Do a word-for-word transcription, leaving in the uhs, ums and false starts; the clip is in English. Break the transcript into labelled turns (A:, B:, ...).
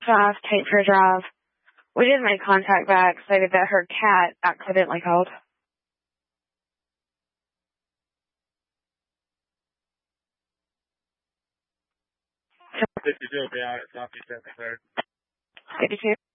A: fast, take for a drive. We did make contact back, stated that her cat accidentally called.
B: fifty-two will be out at Southeast Second Third.
A: fifty-two.